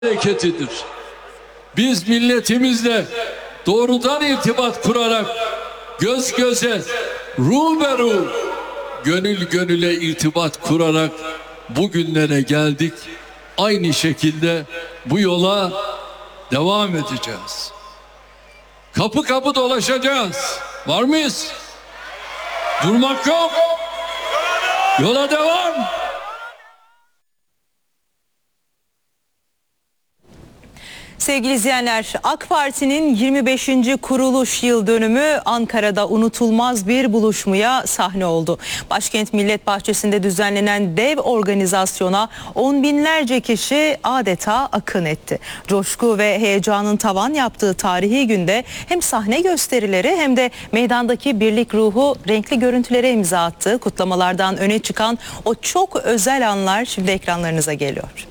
hareketidir. Biz milletimizle doğrudan irtibat kurarak göz göze, ruh gönül gönüle irtibat kurarak bugünlere geldik. Aynı şekilde bu yola devam edeceğiz. Kapı kapı dolaşacağız. Var mıyız? Durmak yok. Yola devam. Sevgili izleyenler, AK Parti'nin 25. kuruluş yıl dönümü Ankara'da unutulmaz bir buluşmaya sahne oldu. Başkent Millet Bahçesi'nde düzenlenen dev organizasyona on binlerce kişi adeta akın etti. Coşku ve heyecanın tavan yaptığı tarihi günde hem sahne gösterileri hem de meydandaki birlik ruhu renkli görüntülere imza attı. Kutlamalardan öne çıkan o çok özel anlar şimdi ekranlarınıza geliyor.